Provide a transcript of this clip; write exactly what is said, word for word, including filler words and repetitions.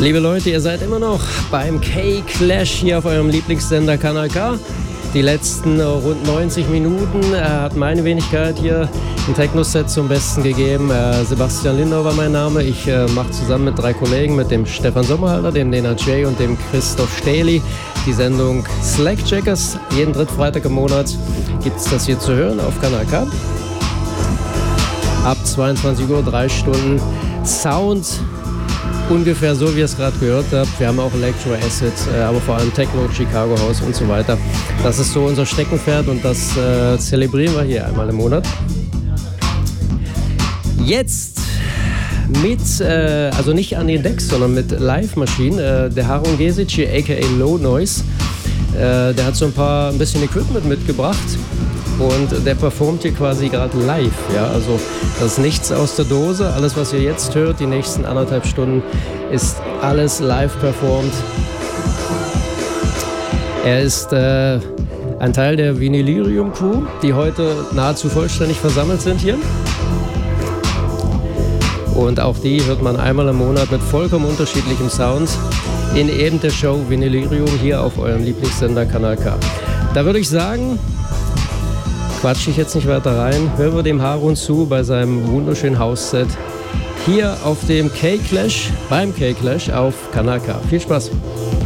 Liebe Leute, ihr seid immer noch beim K-Clash hier auf eurem Lieblingssender Kanal K. Die letzten äh, rund neunzig Minuten äh, hat meine Wenigkeit hier ein Techno-Set zum Besten gegeben. Äh, Sebastian Lindau war mein Name. Ich äh, mache zusammen mit drei Kollegen, mit dem Stefan Sommerhalter, dem Lena J und dem Christoph Stähli, die Sendung Slackjackers. Jeden dritten Freitag im Monat gibt es das hier zu hören auf Kanal K. Ab zweiundzwanzig Uhr, drei Stunden Sound. Ungefähr so, wie ihr es gerade gehört habt. Wir haben auch Electro Acid, äh, aber vor allem Techno, Chicago House und so weiter. Das ist so unser Steckenpferd und das äh, zelebrieren wir hier einmal im Monat. Jetzt mit, äh, also nicht an den Decks, sondern mit Live-Maschinen. Äh, der Harun Gesic hier, aka Low Noise, äh, der hat so ein paar, ein bisschen Equipment mitgebracht. Und der performt hier quasi gerade live, ja, also das ist nichts aus der Dose. Alles, was ihr jetzt hört, die nächsten anderthalb Stunden, ist alles live performt. Er ist äh, ein Teil der Vinylirium Crew, die heute nahezu vollständig versammelt sind hier. Und auch die hört man einmal im Monat mit vollkommen unterschiedlichem Sound in eben der Show Vinylirium hier auf eurem Lieblingssender Kanal K. Da würde ich sagen, quatsche ich jetzt nicht weiter rein. Hören wir dem Harun zu bei seinem wunderschönen House-Set hier auf dem K-Clash, beim K-Clash auf Kanal K. Viel Spaß!